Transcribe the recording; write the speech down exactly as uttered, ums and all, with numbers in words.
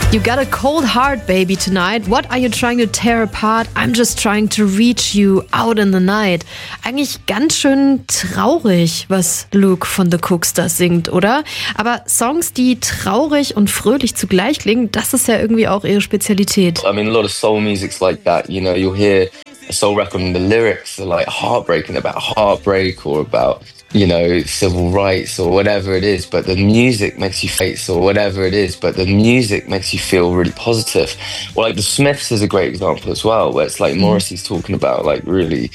You got a cold heart, baby, tonight. What are you trying to tear apart? I'm just trying to reach you out in the night. Eigentlich ganz schön traurig, was Luke von The Cookstars singt, oder? Aber Songs, die traurig und fröhlich zugleich klingen, das ist ja irgendwie auch ihre Spezialität. I mean, a lot of soul music's like that. You know, you'll hear a soul record and the lyrics are like heartbreaking, about heartbreak or about, you know, civil rights or whatever it is, but the music makes you face or whatever it is, but the music makes you feel really positive. Well, like the Smiths is a great example as well, where it's like Morrissey's talking about like really